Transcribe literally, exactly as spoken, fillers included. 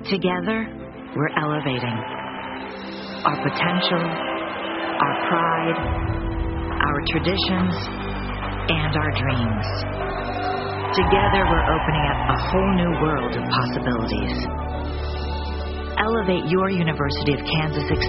Together, we're elevating our potential, our pride, our traditions, and our dreams. Together, we're opening up a whole new world of possibilities. Elevate your University of Kansas